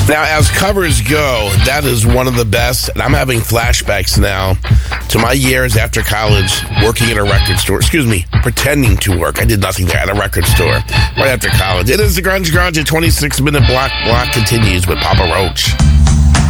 Now, as covers go, that is one of the best, and I'm having flashbacks now to my years after college working at a record store. Excuse me, pretending to work. I did nothing there at a record store right after college. It is the Grunge Garage. A 26-minute block continues with Papa Roach.